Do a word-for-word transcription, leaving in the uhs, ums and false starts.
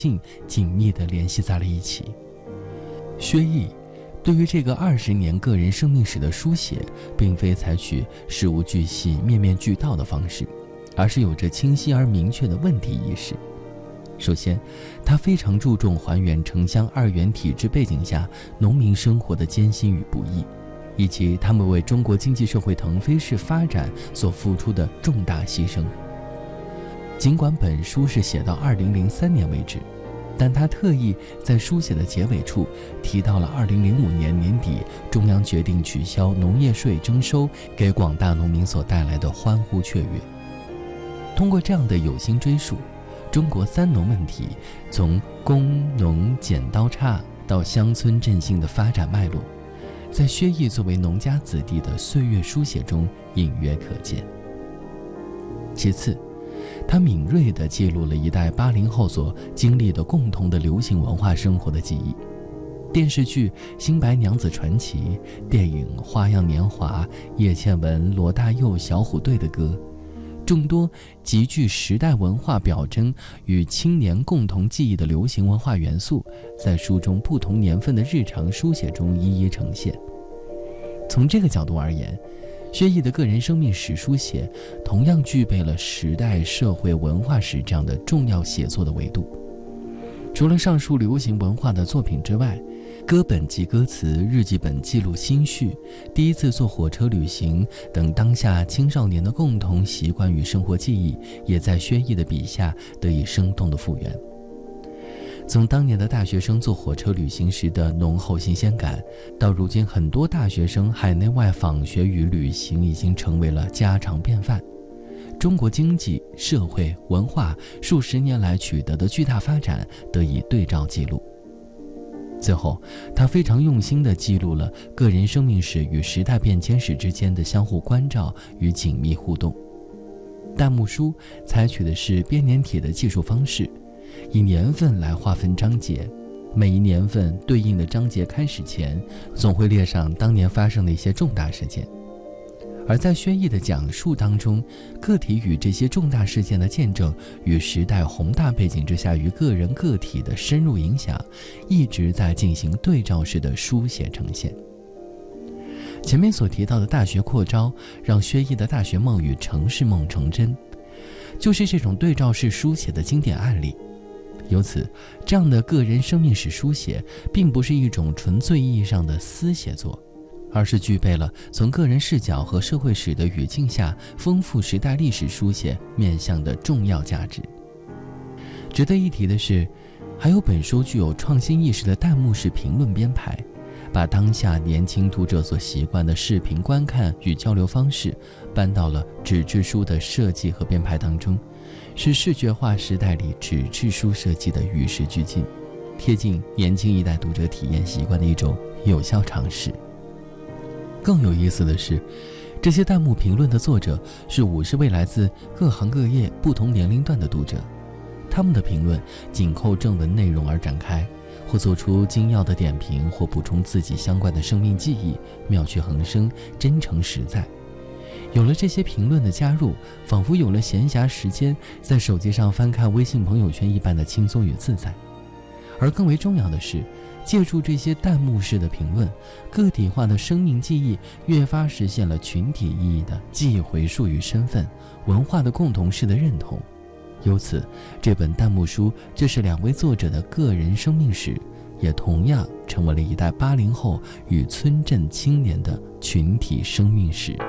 性紧密地联系在了一起。薛毅对于这个二十年个人生命史的书写，并非采取事无巨细、面面俱到的方式，而是有着清晰而明确的问题意识。首先，他非常注重还原城乡二元体制背景下农民生活的艰辛与不易，以及他们为中国经济社会腾飞式发展所付出的重大牺牲。尽管本书是写到二零零三年为止，但他特意在书写的结尾处提到了二零零五年年底中央决定取消农业税征收给广大农民所带来的欢呼雀跃。通过这样的有心追溯，中国三农问题从工农剪刀差到乡村振兴的发展脉络，在薛毅作为农家子弟的岁月书写中隐约可见。其次，他敏锐地记录了一代八零后所经历的共同的流行文化生活的记忆。电视剧《新白娘子传奇》、电影《花样年华》、叶倩文、罗大佑、小虎队的歌，众多极具时代文化表征与青年共同记忆的流行文化元素，在书中不同年份的日常书写中一一呈现。从这个角度而言，薛毅的个人生命史书写同样具备了时代社会文化史这样的重要写作的维度。除了上述流行文化的作品之外，歌本记歌词、日记本记录心绪、第一次坐火车旅行等当下青少年的共同习惯与生活记忆，也在薛毅的笔下得以生动的复原。从当年的大学生坐火车旅行时的浓厚新鲜感，到如今很多大学生海内外访学与旅行已经成为了家常便饭。中国经济、社会、文化数十年来取得的巨大发展得以对照记录。最后，他非常用心地记录了个人生命史与时代变迁史之间的相互关照与紧密互动。弹幕书采取的是编年体的技术方式，以年份来划分章节，每一年份对应的章节开始前，总会列上当年发生的一些重大事件。而在薛毅的讲述当中，个体与这些重大事件的见证与时代宏大背景之下与个人个体的深入影响，一直在进行对照式的书写呈现。前面所提到的大学扩招，让薛毅的大学梦与城市梦成真，就是这种对照式书写的经典案例。由此，这样的个人生命史书写并不是一种纯粹意义上的私写作，而是具备了从个人视角和社会史的语境下丰富时代历史书写面向的重要价值。值得一提的是，还有本书具有创新意识的弹幕式评论编排，把当下年轻读者所习惯的视频观看与交流方式搬到了纸质书的设计和编排当中，是视觉化时代里纸质书设计的与时俱进，贴近年轻一代读者体验习惯的一种有效尝试。更有意思的是，这些弹幕评论的作者是五十位来自各行各业不同年龄段的读者，他们的评论紧扣正文内容而展开，或做出精要的点评，或补充自己相关的生命记忆，妙趣横生，真诚实在。有了这些评论的加入，仿佛有了闲暇时间在手机上翻看微信朋友圈一般的轻松与自在。而更为重要的是，借助这些弹幕式的评论，个体化的生命记忆越发实现了群体意义的记忆回溯与身份文化的共同式的认同。由此，这本弹幕书，这是两位作者的个人生命史，也同样成为了一代八零后与村镇青年的群体生命史。